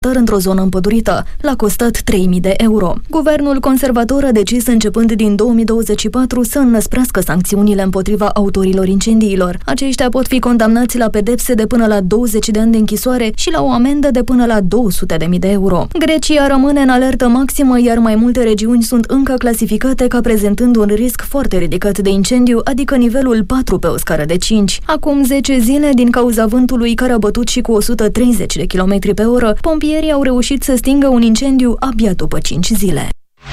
într-o zonă împădurită. L-a costat 3.000 de euro. Guvernul conservator a decis începând din 2024 să înnăsprească sancțiunile împotriva autorilor incendiilor. Aceștia pot fi condamnați la pedepse de până la 20 de ani de închisoare și la o amendă de până la 200.000 de euro. Grecia rămâne în alertă maximă, iar mai multe regiuni sunt încă clasificate ca prezentând un risc foarte ridicat de incendiu, adică nivelul 4 pe o scară de 5. Acum 10 zile, din cauza vântului care a bătut și cu 130 de km pe oră, pompierii au reușit să stingă un incendiu abia după 5 zile.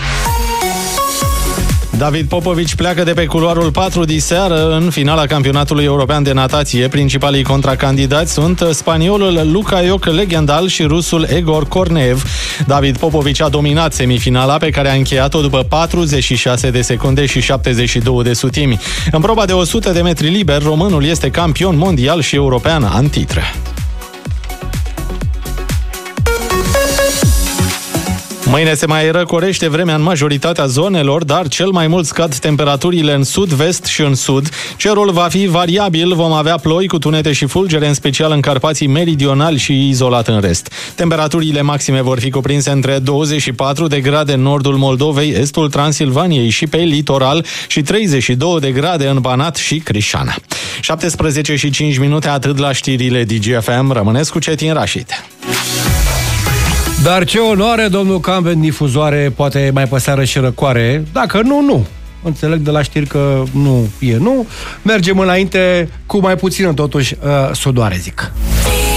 David Popovici pleacă de pe culoarul 4 diseară în finala campionatului european de natație. Principalii contracandidați sunt spaniolul Luka Legendal și rusul Egor Korneev. David Popovici a dominat semifinala, pe care a încheiat-o după 46 de secunde și 72 de sutimi. În proba de 100 de metri liber, românul este campion mondial și european în titră. Mâine se mai răcorește vremea în majoritatea zonelor, dar cel mai mult scad temperaturile în sud-vest și în sud. Cerul va fi variabil, vom avea ploi cu tunete și fulgere, în special în Carpații meridionali și izolat în rest. Temperaturile maxime vor fi cuprinse între 24 de grade în nordul Moldovei, estul Transilvaniei și pe litoral și 32 de grade în Banat și Crișana. 17 și 5 minute, atât la știrile DGFM. Rămâneți cu Cetin Rașid. Dar ce onoare, domnul Camben, difuzoare, poate mai pe seară și răcoare. Dacă nu, nu. Înțeleg de la știri că nu e nu. Mergem înainte cu mai puțină, totuși, sudoare, zic.